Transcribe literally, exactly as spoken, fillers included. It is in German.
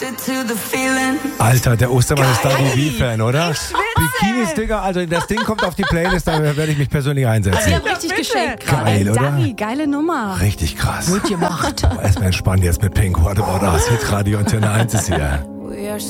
Alter, der Ostermann ist Dagi B-Fan, oder? Ich schwitze. Bikini-Sticker, also das Ding kommt auf die Playlist, da werde ich mich persönlich einsetzen. Also, ihr habt richtig geschenkt gerade. Geil, oder? Dagi, geile Nummer. Richtig krass. Gut gemacht. Erstmal entspannen jetzt mit Pink. What about us? Hitradio Antenne eins ist hier. We are